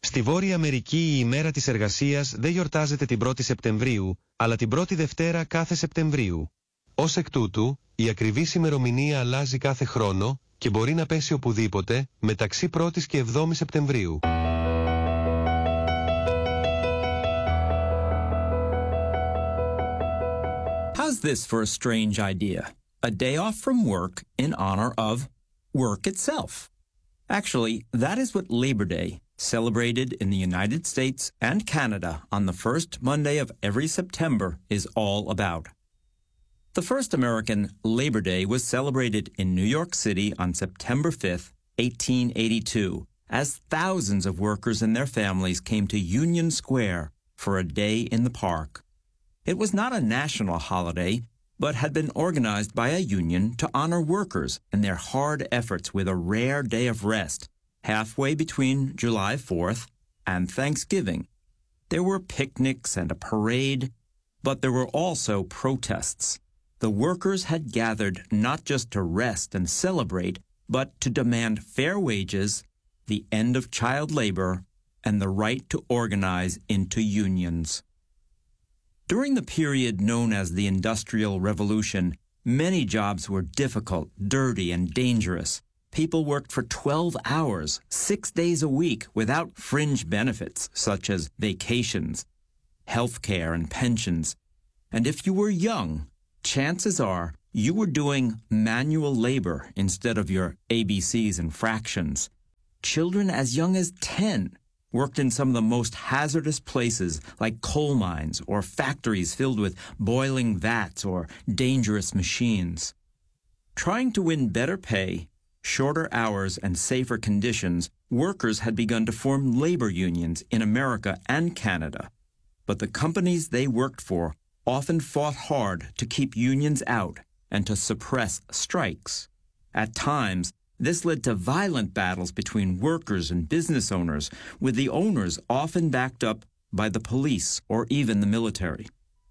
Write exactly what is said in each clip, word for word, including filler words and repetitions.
Στη Βόρεια Αμερική η ημέρα της εργασίας δεν γιορτάζεται την πρώτη Σεπτεμβρίου, αλλά την πρώτη Δευτέρα κάθε Σεπτεμβρίου. Ως εκ τούτου, η ακριβής ημερομηνία αλλάζει κάθε χρόνο και μπορεί να πέσει οπουδήποτε μεταξύ πρώτης και εβδόμης Σεπτεμβρίου. How's this for a strange idea? A day off from work in honor of work itself. Actually, that is what Labor Day, celebrated in the United States and Canada on the first Monday of every September, is all about. The first American Labor Day was celebrated in New York City on September fifth, eighteen eighty-two, as thousands of workers and their families came to Union Square for a day in the park. It was not a national holiday, but had been organized by a union to honor workers and their hard efforts with a rare day of rest, halfway between July fourth and Thanksgiving. There were picnics and a parade, but there were also protests. The workers had gathered not just to rest and celebrate, but to demand fair wages, the end of child labor, and the right to organize into unions. During the period known as the Industrial Revolution, many jobs were difficult, dirty, and dangerous. People worked for twelve hours, six days a week, without fringe benefits such as vacations, health care, and pensions. And if you were young, chances are you were doing manual labor instead of your A B Cs and fractions. Children as young as ten worked in some of the most hazardous places like coal mines or factories filled with boiling vats or dangerous machines. Trying to win better pay, shorter hours, and safer conditions, workers had begun to form labor unions in America and Canada. But the companies they worked for often fought hard to keep unions out and to suppress strikes. At times, this led to violent battles between workers and business owners, with the owners often backed up by the police or even the military.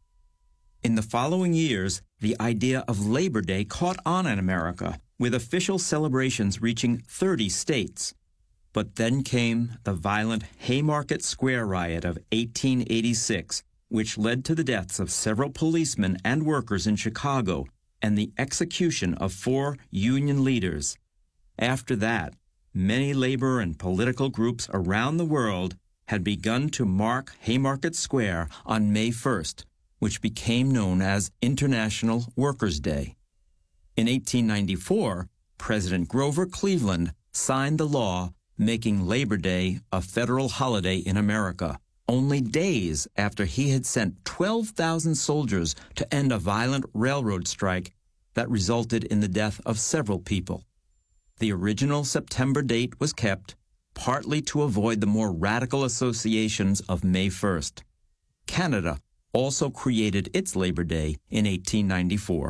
In the following years, the idea of Labor Day caught on in America, with official celebrations reaching thirty states. But then came the violent Haymarket Square riot of eighteen eighty-six, which led to the deaths of several policemen and workers in Chicago and the execution of four union leaders. After that, many labor and political groups around the world had begun to mark Haymarket Square on May first, which became known as International Workers' Day. In eighteen ninety-four, President Grover Cleveland signed the law making Labor Day a federal holiday in America, only days after he had sent twelve thousand soldiers to end a violent railroad strike that resulted in the death of several people. The original September date was kept, partly to avoid the more radical associations of May first. Canada also created its Labor Day in eighteen ninety-four.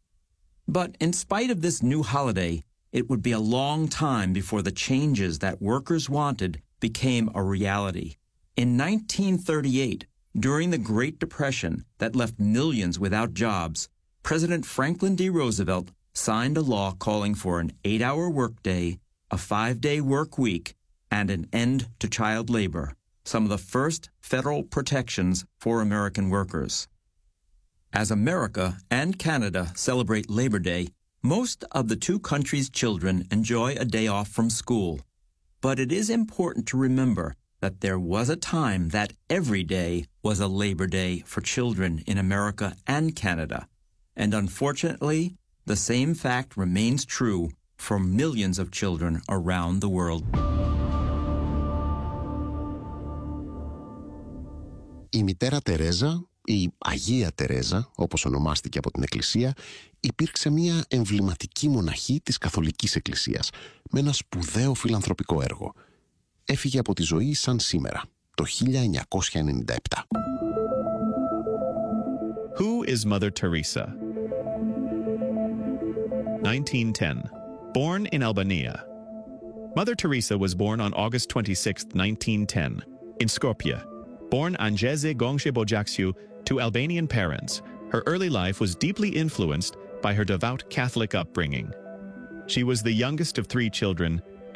But in spite of this new holiday, it would be a long time before the changes that workers wanted became a reality. In nineteen thirty-eight, during the Great Depression that left millions without jobs, President Franklin D. Roosevelt signed a law calling for an eight-hour workday, a five-day work week, and an end to child labor, some of the first federal protections for American workers. As America and Canada celebrate Labor Day, most of the two countries' children enjoy a day off from school. But it is important to remember that there was a time that every day was a Labor Day for children in America and Canada. And unfortunately, the same fact remains true for millions of children around the world. Η μητέρα Τερέζα, η Αγία Τερέζα, όπως ονομάστηκε από την Εκκλησία, υπήρξε μια εμβληματική μοναχή της Καθολικής Εκκλησίας, με ένα σπουδαίο φιλανθρωπικό έργο. Έφυγε από τη ζωή σαν σήμερα, το χίλια εννιακόσια ενενήντα επτά. Who is Mother Teresa? nineteen ten. Born in Albania. Mother Teresa was born on August twenty-sixth, nineteen ten, in Skopje. Born Anjeze Gongshe Bojaksiu to Albanian parents, her early life was deeply influenced by her devout Catholic upbringing. She was the youngest of three children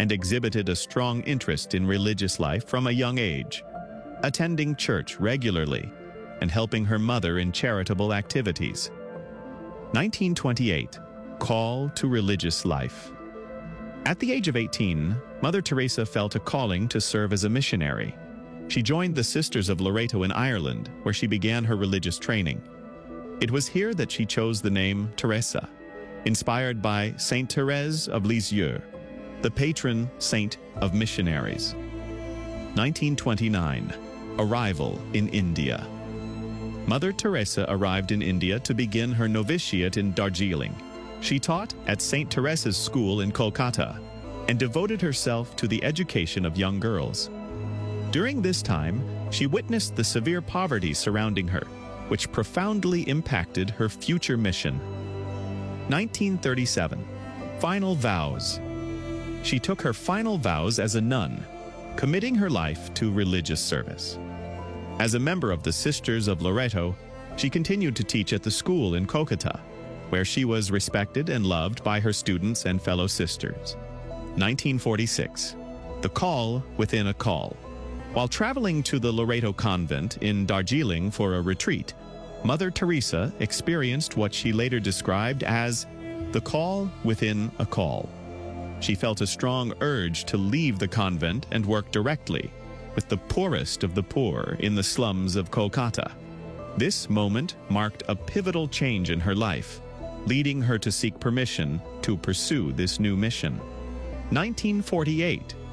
and exhibited a strong interest in religious life from a young age, attending church regularly and helping her mother in charitable activities. nineteen twenty-eight, Call to religious life. At the age of eighteen, Mother Teresa felt a calling to serve as a missionary. She joined the Sisters of Loreto in Ireland, where she began her religious training. It was here that she chose the name Teresa, inspired by Saint Thérèse of Lisieux, the patron saint of missionaries. nineteen twenty-nine, Arrival in India. Mother Teresa arrived in India to begin her novitiate in Darjeeling. She taught at Saint Teresa's School in Kolkata and devoted herself to the education of young girls. During this time, she witnessed the severe poverty surrounding her, which profoundly impacted her future mission. nineteen thirty-seven, Final Vows. She took her final vows as a nun, committing her life to religious service. As a member of the Sisters of Loreto, she continued to teach at the school in Kolkata, where she was respected and loved by her students and fellow sisters. nineteen forty-six, The Call Within a Call. While traveling to the Loreto convent in Darjeeling for a retreat, Mother Teresa experienced what she later described as the call within a call. She felt a strong urge to leave the convent and work directly with the poorest of the poor in the slums of Kolkata. This moment marked a pivotal change in her life, leading her to seek permission to pursue this new mission. nineteen forty-eight,